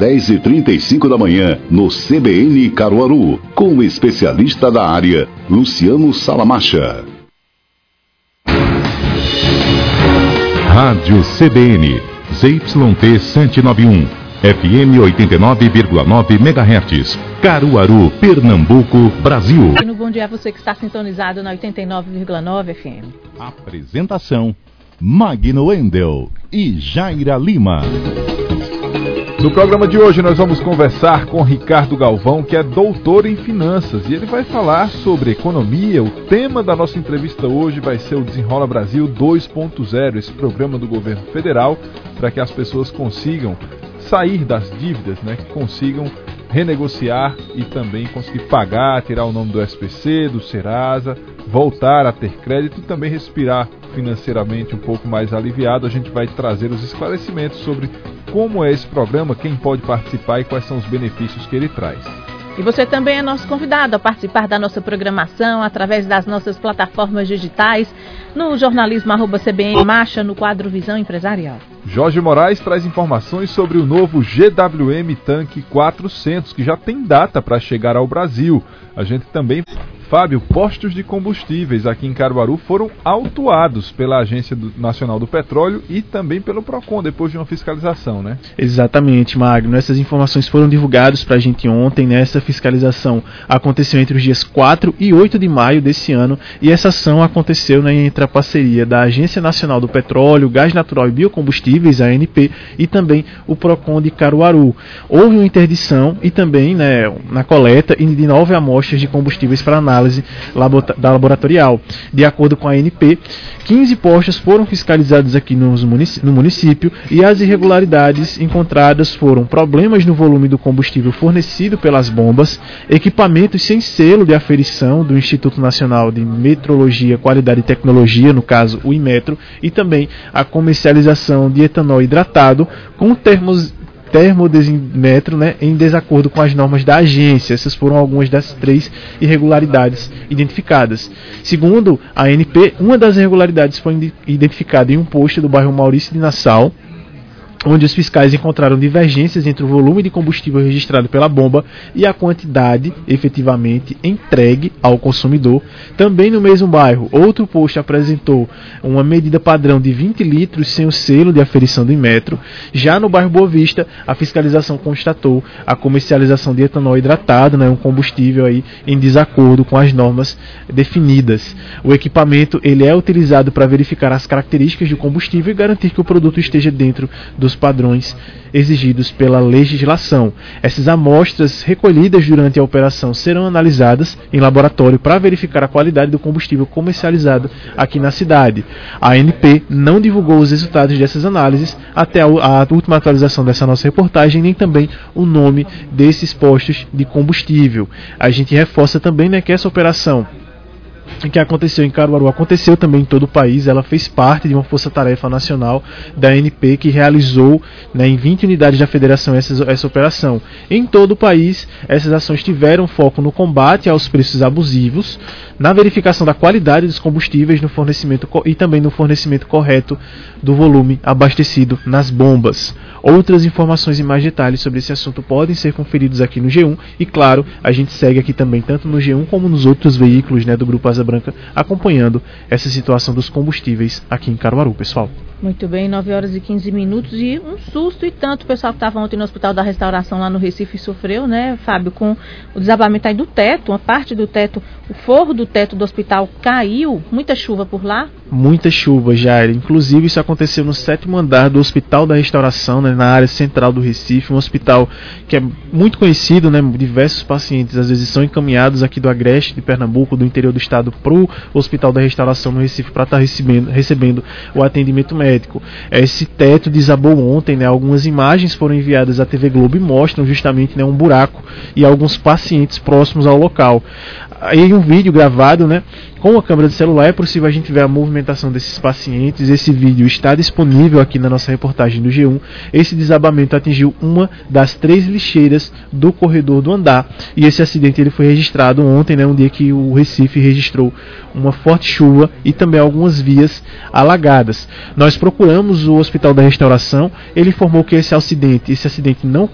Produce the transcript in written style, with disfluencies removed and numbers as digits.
10h35 da manhã, no CBN Caruaru, com o especialista da área, Luciano Salamacha. Rádio CBN, ZYT 191, FM 89,9 MHz, Caruaru, Pernambuco, Brasil. E no Bom Dia você que está sintonizado na 89,9 FM. Apresentação, Magno Wendel e Jaira Lima. No programa de hoje nós vamos conversar com Ricardo Galvão, que é doutor em finanças, e ele vai falar sobre economia. O tema da nossa entrevista hoje vai ser o Desenrola Brasil 2.0, esse programa do governo federal para que as pessoas consigam sair das dívidas, né, que consigam renegociar e também conseguir pagar, tirar o nome do SPC, do Serasa, voltar a ter crédito e também respirar financeiramente um pouco mais aliviado. A gente vai trazer os esclarecimentos sobre como é esse programa, quem pode participar e quais são os benefícios que ele traz. E você também é nosso convidado a participar da nossa programação através das nossas plataformas digitais, no jornalismo@CBN Marcha, no quadro Visão Empresarial. Jorge Moraes traz informações sobre o novo GWM Tanque 400, que já tem data para chegar ao Brasil. A gente também... Fábio, postos de combustíveis aqui em Caruaru foram autuados pela Agência Nacional do Petróleo e também pelo PROCON, depois de uma fiscalização, né? Exatamente, Magno. Essas informações foram divulgadas para a gente ontem, né? Essa fiscalização aconteceu entre os dias 4 e 8 de maio desse ano, e essa ação aconteceu, né, entre a parceria da Agência Nacional do Petróleo, Gás Natural e Biocombustíveis, a ANP, e também o PROCON de Caruaru. Houve uma interdição e também, né, na coleta de 9 amostras de combustíveis para análise da laboratorial. De acordo com a ANP, 15 postos foram fiscalizados aqui no município, e as irregularidades encontradas foram problemas no volume do combustível fornecido pelas bombas, equipamentos sem selo de aferição do Instituto Nacional de Metrologia, Qualidade e Tecnologia, no caso o Inmetro, e também a comercialização de etanol hidratado com termodesimetro, né, em desacordo com as normas da agência. Essas foram algumas das 3 irregularidades identificadas. Segundo a ANP, uma das irregularidades foi identificada em um posto do bairro Maurício de Nassau, onde os fiscais encontraram divergências entre o volume de combustível registrado pela bomba e a quantidade efetivamente entregue ao consumidor. Também no mesmo bairro, outro posto apresentou uma medida padrão de 20 litros sem o selo de aferição do Inmetro. Já no bairro Boa Vista, a fiscalização constatou a comercialização de etanol hidratado, né, um combustível aí em desacordo com as normas definidas. O equipamento ele é utilizado para verificar as características do combustível e garantir que o produto esteja dentro dos padrões exigidos pela legislação. Essas amostras recolhidas durante a operação serão analisadas em laboratório para verificar a qualidade do combustível comercializado aqui na cidade. A ANP não divulgou os resultados dessas análises até a última atualização dessa nossa reportagem, nem também o nome desses postos de combustível. A gente reforça também, né, que essa operação que aconteceu em Caruaru aconteceu também em todo o país. Ela fez parte de uma força-tarefa nacional da ANP que realizou, né, em 20 unidades da federação essa operação. Em todo o país, essas ações tiveram foco no combate aos preços abusivos, na verificação da qualidade dos combustíveis no fornecimento e também no fornecimento correto do volume abastecido nas bombas. Outras informações e mais detalhes sobre esse assunto podem ser conferidos aqui no G1 e, claro, a gente segue aqui também tanto no G1 como nos outros veículos, né, do Grupo Asa Branca, acompanhando essa situação dos combustíveis aqui em Caruaru, pessoal. Muito bem, 9 horas e 15 minutos e um susto e tanto. O pessoal que estava ontem no Hospital da Restauração lá no Recife sofreu, né, Fábio, com o desabamento aí do teto, uma parte do teto, o forro do teto do hospital caiu. Muita chuva por lá? Muita chuva, Jair. Inclusive isso aconteceu no 7º andar do Hospital da Restauração, né, na área central do Recife, um hospital que é muito conhecido, né, diversos pacientes às vezes são encaminhados aqui do Agreste, de Pernambuco, do interior do estado, para o Hospital da Restauração no Recife para estar recebendo o atendimento médico. Esse teto desabou ontem, né? Algumas imagens foram enviadas à TV Globo e mostram justamente, né, um buraco e alguns pacientes próximos ao local. Aí um vídeo gravado, né, com a câmera de celular é possível a gente ver a movimentação desses pacientes. Esse vídeo está disponível aqui na nossa reportagem do G1. Esse desabamento atingiu uma das 3 lixeiras do corredor do andar. E esse acidente ele foi registrado ontem, né, um dia que o Recife registrou uma forte chuva e também algumas vias alagadas. Nós procuramos o Hospital da Restauração. Ele informou que esse acidente não